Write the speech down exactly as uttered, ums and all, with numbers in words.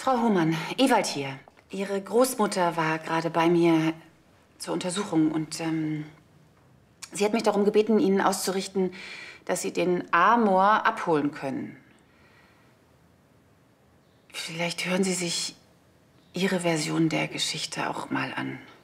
Frau Hohmann, Ewald hier. Ihre Großmutter war gerade bei mir zur Untersuchung und ähm, sie hat mich darum gebeten, Ihnen auszurichten, dass Sie den Amor abholen können. Vielleicht hören Sie sich Ihre Version der Geschichte auch mal an.